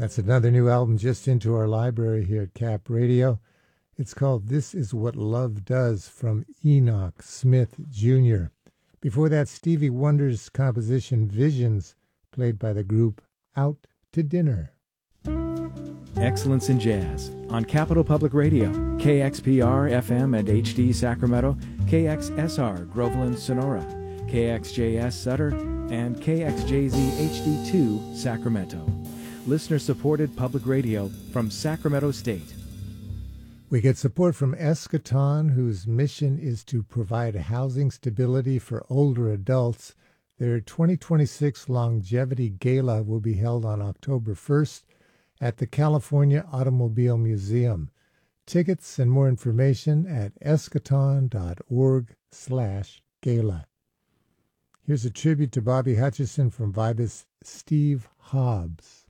That's another new album just into our library here at Cap Radio. It's called This Is What Love Does from Enoch Smith Jr. Before that, Stevie Wonder's composition Visions, played by the group Out to Dinner. Excellence in Jazz on Capital Public Radio, KXPR FM and HD Sacramento, KXSR Groveland Sonora, KXJS Sutter, and KXJZ HD2 Sacramento. Listener-supported public radio from Sacramento State. We get support from Eschaton, whose mission is to provide housing stability for older adults. Their 2026 Longevity Gala will be held on October 1st at the California Automobile Museum. Tickets and more information at eschaton.org/gala. Here's a tribute to Bobby Hutcherson from Vibus Steve Hobbs.